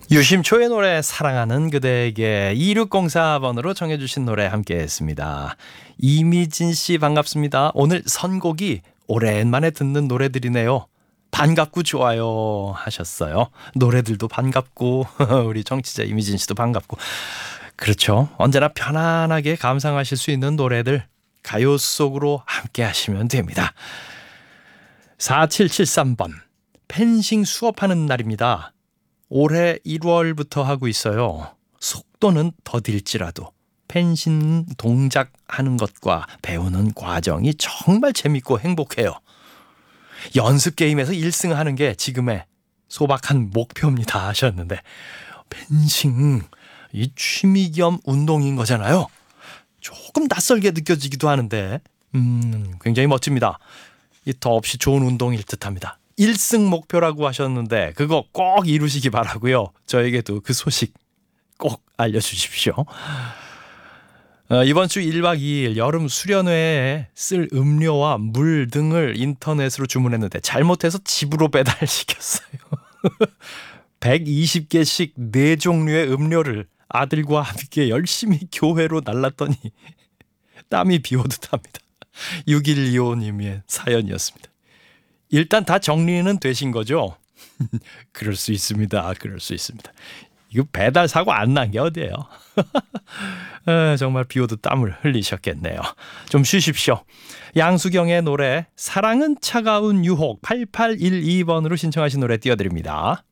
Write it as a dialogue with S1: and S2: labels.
S1: 유심초의 노래 사랑하는 그대에게 2604번으로 정해주신 노래 함께했습니다. 이미진 씨 반갑습니다. 오늘 선곡이 오랜만에 듣는 노래들이네요. 반갑고 좋아요 하셨어요. 노래들도 반갑고 우리 정치자 이미진 씨도 반갑고 그렇죠. 언제나 편안하게 감상하실 수 있는 노래들 가요 속으로 함께 하시면 됩니다. 4773번 펜싱 수업하는 날입니다. 올해 1월부터 하고 있어요. 속도는 더딜지라도 펜싱 동작하는 것과 배우는 과정이 정말 재밌고 행복해요. 연습 게임에서 1승하는 게 지금의 소박한 목표입니다 하셨는데 펜싱 이 취미 겸 운동인 거잖아요. 조금 낯설게 느껴지기도 하는데 굉장히 멋집니다. 이 더없이 좋은 운동일 듯합니다. 1승 목표라고 하셨는데 그거 꼭 이루시기 바라고요. 저에게도 그 소식 꼭 알려주십시오. 이번 주 1박 2일 여름 수련회에 쓸 음료와 물 등을 인터넷으로 주문했는데 잘못해서 집으로 배달시켰어요. 120개씩 4종류의 음료를 아들과 함께 열심히 교회로 날랐더니 땀이 비오듯 합니다. 6125님의 사연이었습니다. 일단 다 정리는 되신 거죠? 그럴 수 있습니다. 그럴 수 있습니다. 이거 배달 사고 안 난 게 어디예요? 정말 비오듯 땀을 흘리셨겠네요. 좀 쉬십시오. 양수경의 노래 사랑은 차가운 유혹 8812번으로 신청하신 노래 띄워드립니다.